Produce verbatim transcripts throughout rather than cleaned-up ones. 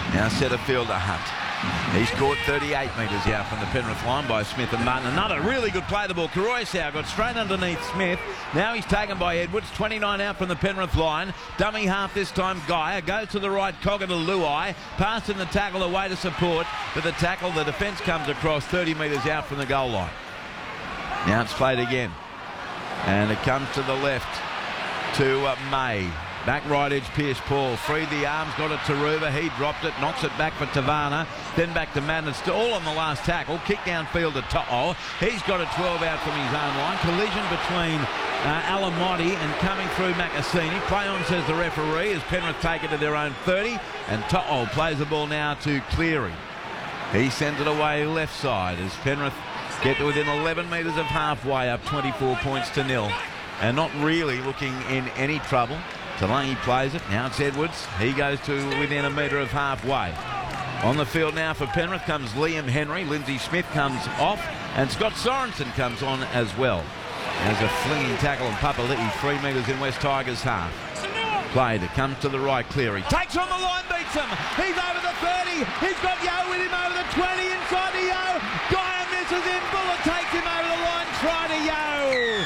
Now centre fielder Hunt. He's caught thirty-eight metres out from the Penrith line by Smith and Martin. Another really good play the ball. Koroisau got straight underneath Smith. Now he's taken by Edwards. twenty-nine out from the Penrith line. Dummy half this time. Gaia goes to the right. Cogger to Luai. Passing the tackle away to support. But the tackle, the defence comes across thirty metres out from the goal line. Now it's played again. And it comes to the left to uh, May. Back right edge, Pierce Paul. Freed the arms, got it to Ruba. He dropped it, knocks it back for Tavana. Then back to Madden. It's all on the last tackle. Kick downfield to To'o. He's got a twelve out from his own line. Collision between uh, Alamotti and coming through Makasini. Play on, says the referee, as Penrith take it to their own thirty. And To'o plays the ball now to Cleary. He sends it away left side as Penrith get to within eleven metres of halfway, up twenty-four points to nil. And not really looking in any trouble. Talangi plays it. Now it's Edwards. He goes to within a metre of halfway. On the field now for Penrith comes Liam Henry. Lindsay Smith comes off. And Scott Sorensen comes on as well. There's a flinging tackle on Papali'i, three metres in West Tigers half. Played. It comes to the right. Cleary takes on the line, beats him. He's over the thirty. He's got Yo with him over the twenty. Inside to Yo. Gaia misses him. Bullet takes him over the line. Try to Yo.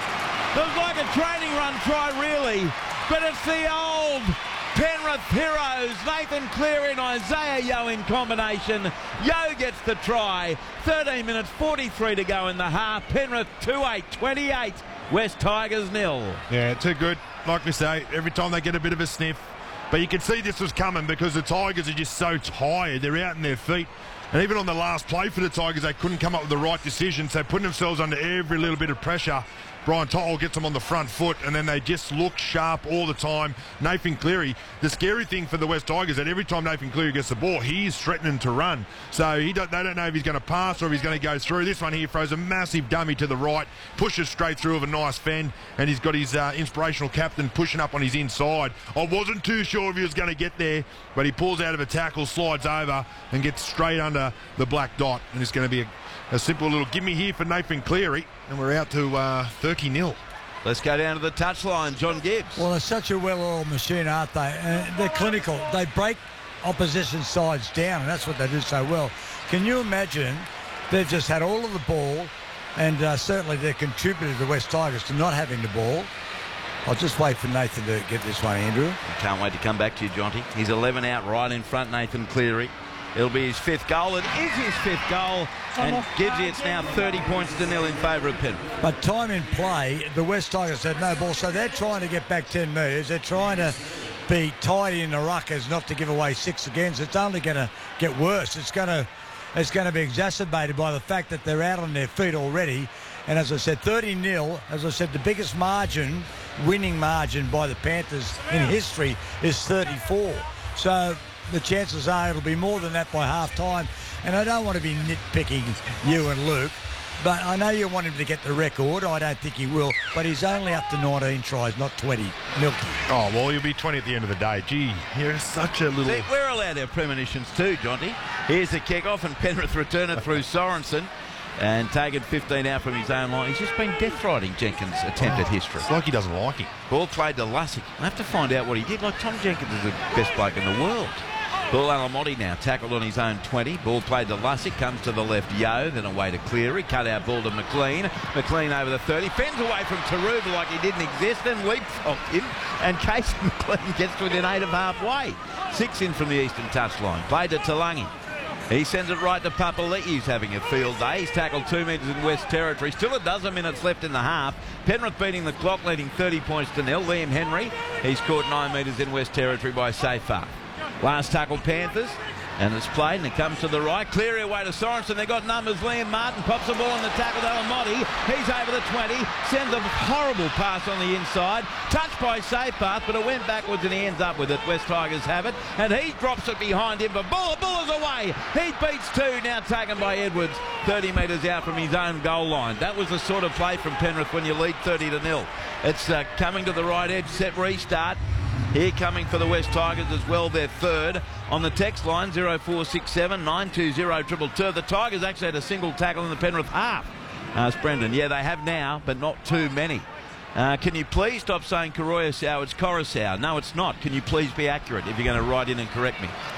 It was like a training run try, really. But it's the old Penrith heroes, Nathan Cleary and Isaiah Yo in combination. Yo gets the try. thirteen minutes forty-three to go in the half. Penrith two eight twenty-eight. West Tigers nil. Yeah, too good. Like we say, every time they get a bit of a sniff. But you can see this was coming because the Tigers are just so tired. They're out in their feet. And even on the last play for the Tigers, they couldn't come up with the right decision. So putting themselves under every little bit of pressure. Brian To'o gets them on the front foot, and then they just look sharp all the time. Nathan Cleary, the scary thing for the West Tigers is that every time Nathan Cleary gets the ball, he is threatening to run. So he don't, they don't know if he's going to pass or if he's going to go through. This one here throws a massive dummy to the right, pushes straight through with a nice fend, and he's got his uh, inspirational captain pushing up on his inside. I wasn't too sure if he was going to get there, but he pulls out of a tackle, slides over, and gets straight under the black dot. And it's going to be a A simple little gimme here for Nathan Cleary, and we're out to uh, thirty nil. Let's go down to the touchline. John Gibbs. Well, they're such a well-oiled machine, aren't they? Uh, they're clinical. They break opposition sides down, and that's what they do so well. Can you imagine they've just had all of the ball, and uh, certainly they're contributed to the West Tigers to not having the ball. I'll just wait for Nathan to get this one, Andrew. I can't wait to come back to you, Jonty. He's eleven out right in front, Nathan Cleary. It'll be his fifth goal. It is his fifth goal, and Gibbsy, it's now thirty points to nil in favour of Penrith. But time in play, the West Tigers had no ball, so they're trying to get back ten metres. They're trying to be tidy in the ruckers, not to give away six again. So it's only going to get worse. It's going to, it's going to be exacerbated by the fact that they're out on their feet already. And as I said, thirty nil, as I said, the biggest margin, winning margin by the Panthers in history is thirty-four. So the chances are it'll be more than that by half-time. And I don't want to be nitpicking you and Luke, but I know you want him to get the record. I don't think he will, but he's only up to nineteen tries, not twenty. Milky. Oh, well, he'll be twenty at the end of the day. Gee, you're such a little... See, we're allowed our premonitions too, Jonty. Here's the kick-off, and Penrith return it through Sorensen. And taken fifteen out from his own line. He's just been death-riding Jenkins' attempt oh, at history. It's like he doesn't like him. Ball played to Lussick. I have to find out what he did. Like, Tom Jenkins is the best bloke in the world. Ball Alamotti now tackled on his own twenty. Ball played to Lussick. Comes to the left, Yo. Then away to Cleary. Cut out ball to McLean. McLean over the thirty. Fends away from Taruva like he didn't exist. Then leapfrogged him. And Casey McLean gets to within eight of halfway. Six in from the eastern touchline. Played to Talangi. He sends it right to Papali'i. He's having a field day. He's tackled two metres in West Territory. Still a dozen minutes left in the half. Penrith beating the clock, leading thirty points to nil. Liam Henry, he's caught nine metres in West Territory by Safar. Last tackle Panthers, and it's played, and it comes to the right. Cleary away to Sorensen. They've got numbers. Liam Martin pops the ball on the tackle to Alamotti. He's over the twenty. Sends a horrible pass on the inside. Touched by Safepath, but it went backwards and he ends up with it. West Tigers have it, and he drops it behind him. But Buller, Buller's away. He beats two, now taken by Edwards. thirty metres out from his own goal line. That was the sort of play from Penrith when you lead thirty to nil. It's uh, coming to the right edge, set restart. Here coming for the West Tigers as well, their third. On the text line, zero four six seven nine two zero two two two. The Tigers actually had a single tackle in the Penrith half. Asked Brendan. Yeah, they have now, but not too many. Uh, can you please stop saying Koroisau? It's Coruscant. No, it's not. Can you please be accurate if you're going to write in and correct me?